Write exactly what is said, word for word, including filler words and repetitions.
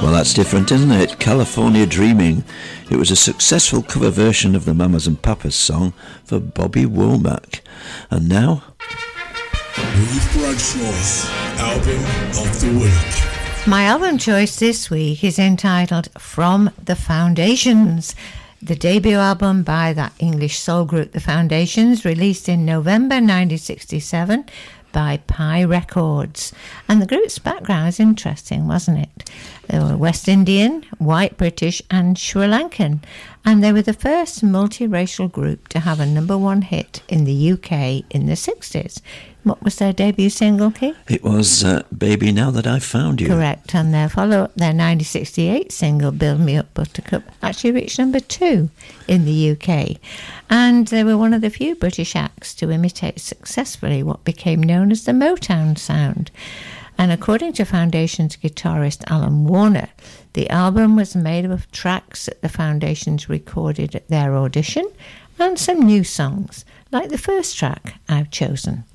Well, that's different, isn't it? California Dreaming. It was a successful cover version of the Mamas and Papas song for Bobby Womack. And now... Ruth Bradshaw's Album of the Week. My album choice this week is entitled From the Foundations, the debut album by that English soul group The Foundations, released in November nineteen sixty-seven by Pi Records. And the group's background is interesting, wasn't it? They were West Indian, white British and Sri Lankan, and they were the first multiracial group to have a number one hit in the U K in the sixties. What was their debut single, Keith? It was uh, Baby Now That I've Found You. Correct, and their follow-up, their nineteen sixty-eight single, Build Me Up Buttercup, actually reached number two in the U K. And they were one of the few British acts to imitate successfully what became known as the Motown sound. And according to Foundations guitarist Alan Warner, the album was made up of tracks that the Foundations recorded at their audition and some new songs, like the first track I've chosen.